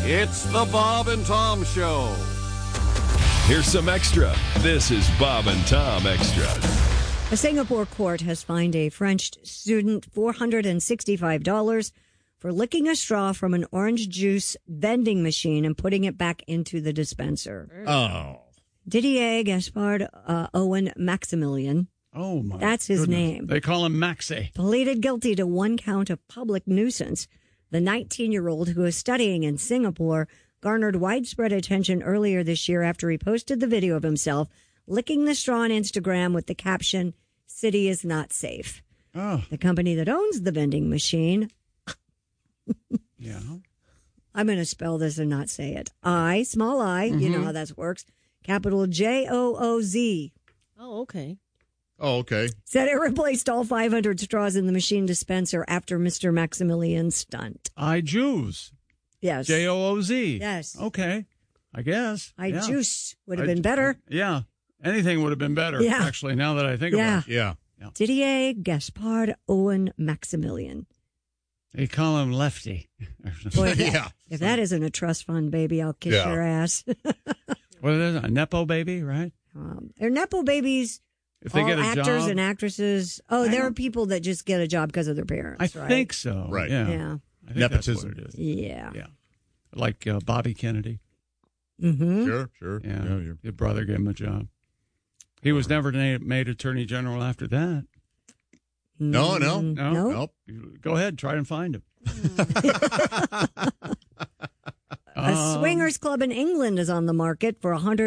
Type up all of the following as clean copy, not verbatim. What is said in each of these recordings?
It's the Bob and Tom Show. Here's some extra. This is Bob and Tom Extra. A Singapore court has fined a French student $465 for licking a straw from an orange juice vending machine and putting it back into the dispenser. Oh. Didier Gaspard Owen Maximilian. Oh, my That's his goodness. name. They call him Maxie. Pleaded guilty to one count of public nuisance. The 19-year-old who is studying in Singapore garnered widespread attention earlier this year after he posted the video of himself licking the straw on Instagram with the caption, "City is not safe." Oh. The company that owns the vending machine, Yeah. I'm going to spell this and not say it. Small I, you know how that works, capital JOOZ. Oh, okay. Oh, okay. Said it replaced all 500 straws in the machine dispenser after Mr. Maximilian's stunt. Jews. Yes. JOOZ. Yes. Okay. I guess. Yeah. Juice would have been better. Yeah. Anything would have been better, Yeah. actually, now that I think about it. Yeah. Didier Gaspard Owen Maximilian. They call him Lefty. Boy, Yeah. if that isn't a trust fund, baby, I'll kiss Yeah. your ass. What is it? A Nepo baby, right? They're Nepo babies. If they all get a actors job. and actresses. Oh, there are people that just get a job because of their parents. I right? think so. Right. Yeah. Yeah. I think Nepotism. That's what it is. Yeah. Yeah. Like Bobby Kennedy. Mm-hmm. Sure. Yeah. Your brother gave him a job. He was never made attorney general after that. No. No? Nope. Go ahead. Try and find him. A swingers club in England is on the market for for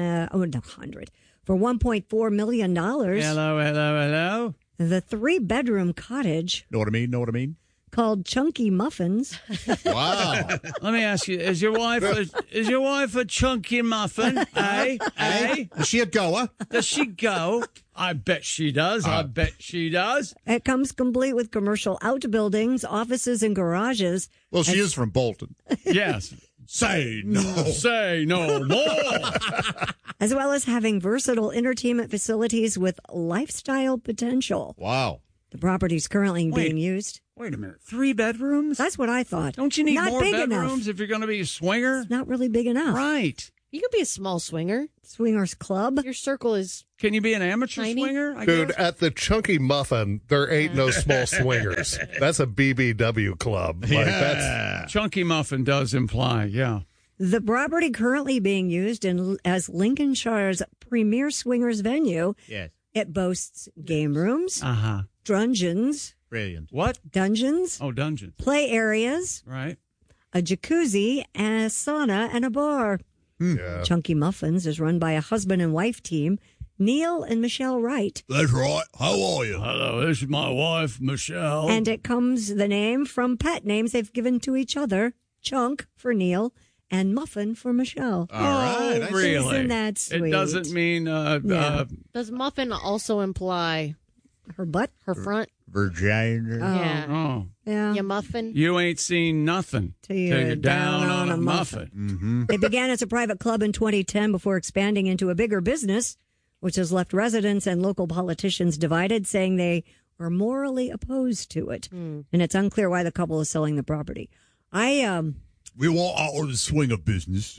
$1.4 million. Hello. The 3-bedroom cottage Know what I mean? called Chunky Muffins. Wow. Let me ask you: Is your wife a chunky muffin? Hey, Is she a goer? does she go? I bet she does. It comes complete with commercial outbuildings, offices, and garages, Well, she is from Bolton. Yes. Say no. Say no more. as well as having versatile entertainment facilities with lifestyle potential. Wow. The property is currently being used. Wait a minute. 3 bedrooms? That's what I thought. Don't you need Not more big bedrooms enough. if you're going to be a swinger? It's not really big enough. Right. You could be a small swinger. Swingers Club. Your circle is Can you be an amateur Tiny? swinger? I Dude, guess? at the Chunky Muffin, there ain't no small swingers. That's a BBW club. Like, that's Chunky Muffin does imply, yeah. The property currently being used as Lincolnshire's premier swingers venue. Yes. It boasts game rooms, Uh-huh. dungeons, Brilliant. What? Oh, Dungeons. play areas, Right. a jacuzzi, a sauna, and a bar. yeah. Chunky Muffins is run by a husband and wife team, Neil and Michelle Wright. That's right. How are you? Hello, this is my wife, Michelle. And it comes the name from pet names they've given to each other, Chunk for Neil and Muffin for Michelle. All right. Oh, really? Isn't that sweet? It doesn't mean Yeah. does muffin also imply Her butt? her front? Virginia. Yeah. oh. Yeah. You muffin? You ain't seen nothing Till you're down on a muffin. It began as a private club in 2010 before expanding into a bigger business, which has left residents and local politicians divided, saying they are morally opposed to it. And it's unclear why the couple is selling the property. We want out of the swinger business.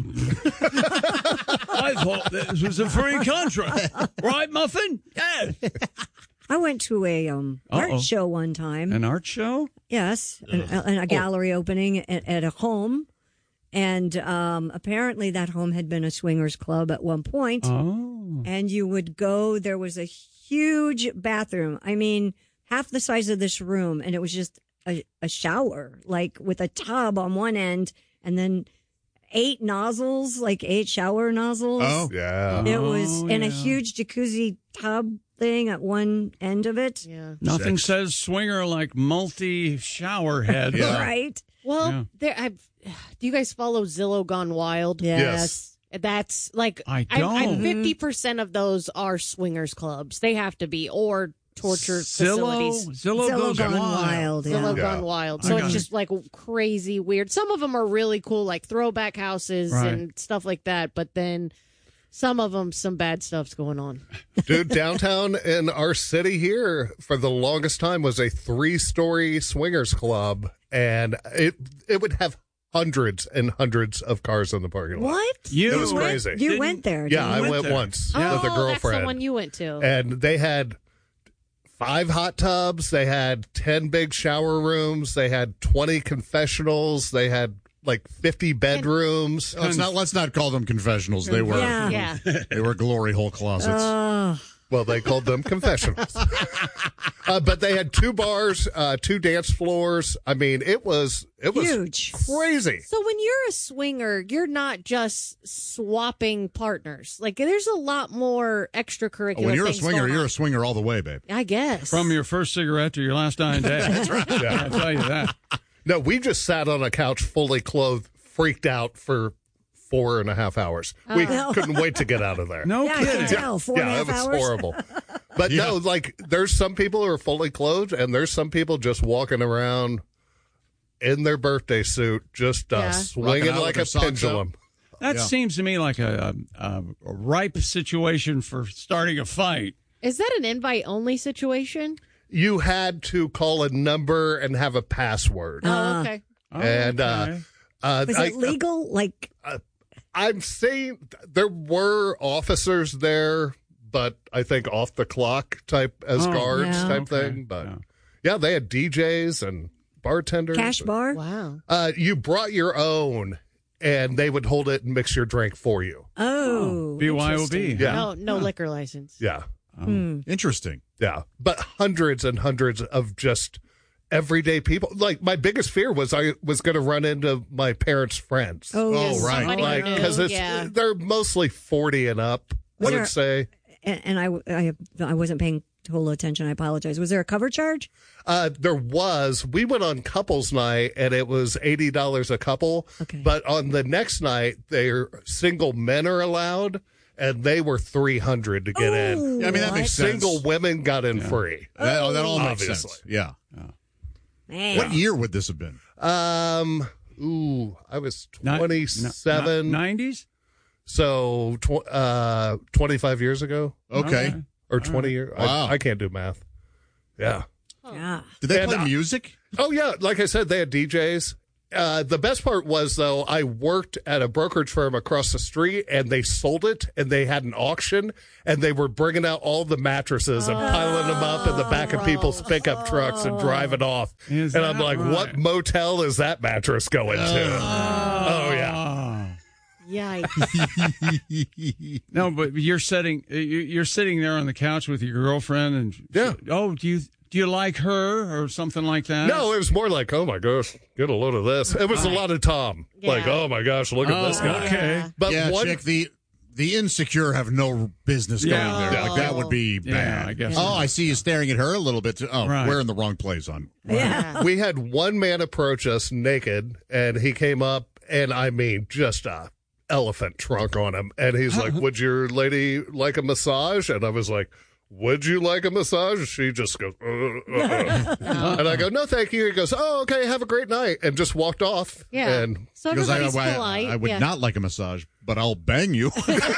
I thought this was a free contract. Right, Muffin? Yeah. I went to a art show one time. An art show? Yes, a gallery opening at a home. And apparently that home had been a swingers club at one point. Oh. And you would go, there was a huge bathroom. I mean, half the size of this room. And it was just a shower, like with a tub on one end and then 8 nozzles, like 8 shower nozzles. Oh. Yeah. It was in a yeah. huge jacuzzi tub thing at one end of it. Yeah. Nothing Sex. says swinger like multi-shower head. Yeah. Right? Well, do you guys follow Zillow Gone Wild? Yes. That's like I don't. 50% of those are swingers clubs. They have to be, or torture facilities. Zillow goes Gone wild. Wild. Yeah. Zillow Yeah. Gone Wild. I So got it's it. just like crazy weird. Some of them are really cool, like throwback houses Right. and stuff like that. But then some of them, some bad stuff's going on. Dude, downtown in our city here for the longest time was a 3-story swingers club, and it would have hundreds and hundreds of cars in the parking lot. What? It was crazy. You went there. Yeah, I didn't you? went there. once Oh, with a that's the girlfriend. one you went to. And they had 5 hot tubs. They had 10 big shower rooms. They had 20 confessionals. They had like 50 bedrooms. Let's not call them confessionals. They were Yeah. they were glory hole closets. Well, they called them confessionals. But they had 2 bars, 2 dance floors. I mean, it was Huge. crazy. So when you're a swinger, you're not just swapping partners. Like there's a lot more extracurricular. When you're a things swinger, going you're on. a swinger all the way, babe. I guess. From your first cigarette to your last dying day. That's right. I'll tell you that. No, we just sat on a couch fully clothed, freaked out for 4.5 hours. We couldn't wait to get out of there. No Yeah, I kidding. can tell. 4.5 Yeah, it was hours. horrible. But no, like there's some people who are fully clothed, and there's some people just walking around in their birthday suit, just swinging Rocking out like with a their socks pendulum. That seems to me like a ripe situation for starting a fight. Is that an invite only situation? You had to call a number and have a password. Oh, okay. And Okay. Was it legal? Like, I'm saying there were officers there, but I think off the clock type as guards yeah. type Okay. thing. But yeah, they had DJs and bartenders. cash bar? Wow. You brought your own, and they would hold it and mix your drink for you. Oh. BYOB. Yeah. No liquor license. Yeah. Interesting. Yeah. But hundreds and hundreds of just everyday people. Like, my biggest fear was I was going to run into my parents' friends. Oh, Oh, right. Somebody Like, knew, because yeah. they're mostly 40 and up, I there- would say. And I wasn't paying total attention. I apologize. Was there a cover charge? There was. We went on couples night, and it was $80 a couple. Okay. But on the next night, they're single men are allowed, and they were $300 to get in. Yeah, I mean, that makes sense. Single women got in free. That all makes Obviously. sense. Yeah. Man. What year would this have been? I was 27. 90s? So 25 years ago Okay. or 20 years. Wow. I can't do math. Yeah. Yeah. Did they And, play music? Oh, yeah. Like I said, they had DJs. The best part was, though, I worked at a brokerage firm across the street, and they sold it, and they had an auction, and they were bringing out all the mattresses and piling them up in the back of people's pickup trucks and driving off. Is And I'm that like, right? what motel is that mattress going to? Oh, yeah. Yikes. No, but you're sitting there on the couch with your girlfriend, and Yeah. oh, do you like her or something like that? No, it was more like, oh, my gosh, get a load of this. It was a lot of Tom. Like, Yeah. oh, my gosh, look at this guy. Okay. But yeah, one, chick, the insecure have no business Yeah. going there. Like, that would be Yeah, bad. I guess Oh, so. I see you staring at her a little bit. Oh, Right. we're in the wrong place, hon. Yeah. we had one man approach us naked, and he came up, and I mean, just a elephant trunk on him. And he's like, would your lady like a massage? And I was like, would you like a massage? She just goes, and I go, no, thank you. He goes, oh, okay, have a great night, and just walked off. Yeah. And So Because everybody's polite. I would yeah. not like a massage, but I'll bang you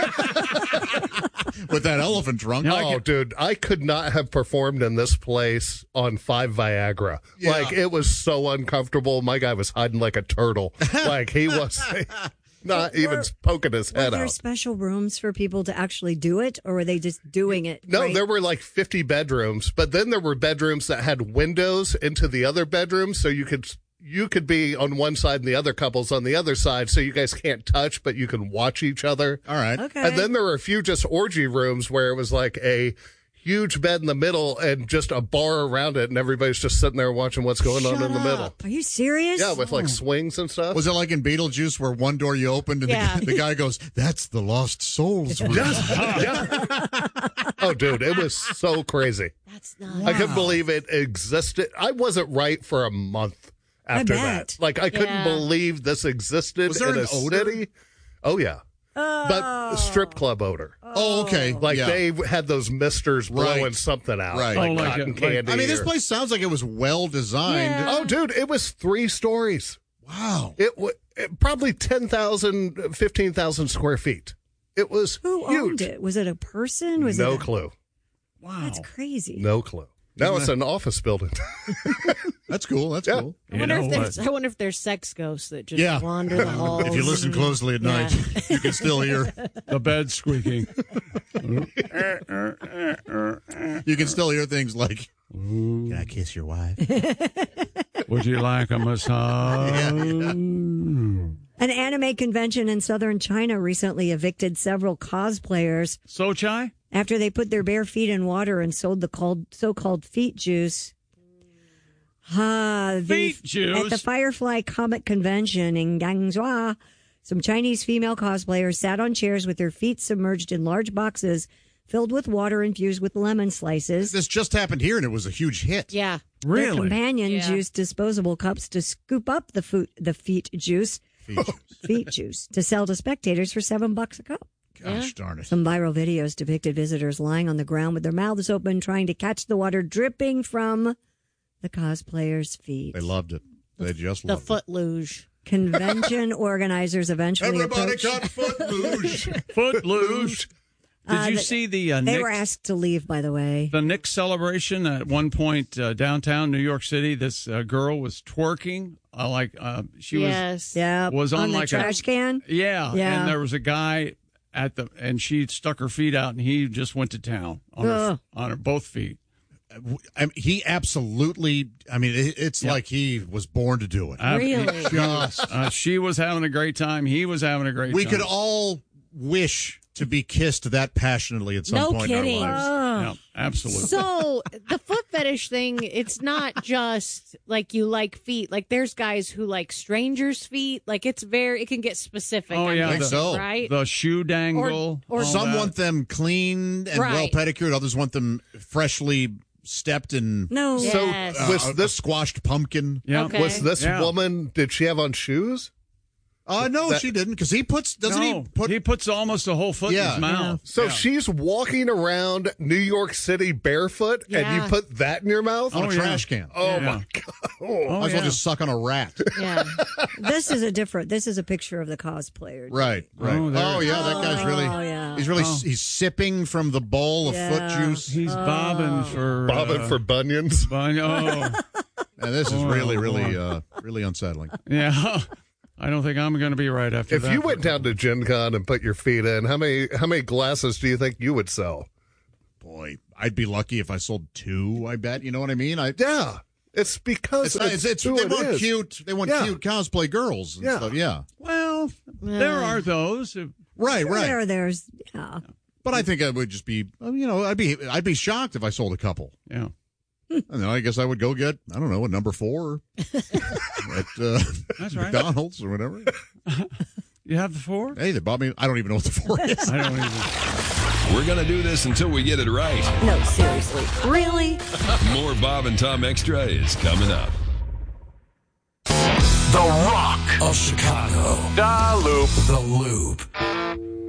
with that elephant trunk. oh, dude, I could not have performed in this place on 5 Viagra. Yeah. Like, it was so uncomfortable. My guy was hiding like a turtle. Like, he was not even poking his Were head there out. special rooms for people to actually do it, or were they just doing it? No, right? there were like 50 bedrooms, but then there were bedrooms that had windows into the other bedrooms, so you could be on one side and the other couple's on the other side, so you guys can't touch, but you can watch each other. All right. Okay. And then there were a few just orgy rooms where it was like a huge bed in the middle and just a bar around it, and everybody's just sitting there watching what's going on in the middle. Are you serious? Yeah, with like swings and stuff. Was it like in Beetlejuice where one door you opened and Yeah. the guy goes, that's the lost souls room. Yeah. Oh, dude, it was so crazy. That's not. I couldn't believe it existed. I wasn't right for a month after bet. that. Like, I couldn't Yeah. believe this existed Was there in an a odor? city. Oh, yeah. But strip club odor. Oh, okay. Like, yeah. they had those misters blowing Right. something out. Right. Like Oh, like cotton a- like- candy. I mean, this or- place sounds like it was well designed. Yeah. Oh, dude, it was 3 stories. Wow. It was probably 10,000, 15,000 square feet. It was Who huge. owned it? Was it a person? Was No it a- clue. That's crazy. No clue. Now it's an office building. That's cool. That's Yeah. cool. I wonder if there's sex ghosts that just wander the halls. If you listen closely at night, you can still hear The bed squeaking. you can still hear things like, "Can I kiss your wife?" Would you like a massage? An anime convention in southern China recently evicted several cosplayers Sochai? after they put their bare feet in water and sold the so-called feet juice. Feet juice? At the Firefly Comic Convention in Guangzhou, some Chinese female cosplayers sat on chairs with their feet submerged in large boxes filled with water infused with lemon slices. This just happened here, and it was a huge hit. Yeah. Their Really? companions used disposable cups to scoop up the feet juice to sell to spectators for $7 a cup. Gosh darn it. Some viral videos depicted visitors lying on the ground with their mouths open, trying to catch the water dripping from the cosplayers' feet. They loved it. They just The loved it. foot luge. Convention organizers eventually Everybody approached. got foot luge. Footloose. Did you see the They Knicks? were asked to leave, by the way. The Knicks celebration at one point downtown New York City. This girl was twerking she Yeah, was on the like trash can. Yeah, Yeah. and there was a guy and she stuck her feet out, and he just went to town on her both feet. He absolutely, it's like he was born to do it. Really? She was having a great time. He was having a great time. We could all wish to be kissed that passionately at some No point kidding. in our lives. Yeah, absolutely. So the foot fetish thing, it's not just like you like feet. Like there's guys who like strangers' feet. Like it can get specific. Oh, yeah. I think so. Right? The shoe dangle. Or all Some that. want them clean and Right. well pedicured. Others want them freshly stepped in No. So Yes. was a this squashed pumpkin. Yeah. Okay. was this Yeah. woman? Did she have on shoes? No, she didn't, because he puts, doesn't he put? He puts almost a whole foot in Yeah. his mouth. So Yeah. she's walking around New York City barefoot, and Yeah. you put that in your mouth? on a Oh, yeah. trash can. Oh Yeah. my god! Oh, Might as well yeah. just suck on a rat. Yeah. This is a picture of the cosplayer. Right. Oh, there- Yeah, that guy's really. Oh, yeah. He's really. He's sipping from the bowl of foot Yeah. juice. He's bobbing for Bobbing for bunions. Oh, And this is really unsettling. yeah. I don't think I'm going to be right after If that. you went down to Gen Con and put your feet in, how many glasses do you think you would sell? Boy, I'd be lucky if I sold 2. I bet. You know what I mean? Yeah, it's because It's who they it want is. cute. They want Yeah. cute cosplay girls. And Yeah. stuff. Yeah. Well, there are those. Right. Right. There's yeah. But I think I would just be. I'd be shocked if I sold a couple. Yeah. And then I guess I would go get, I don't know, a number 4 at That's right. McDonald's or whatever. You have the 4? Hey, they bought me. I don't even know what the 4 is. I don't even. We're going to do this until we get it right. No, seriously. Really? More Bob and Tom Extra is coming up. The Rock of Chicago. The Loop.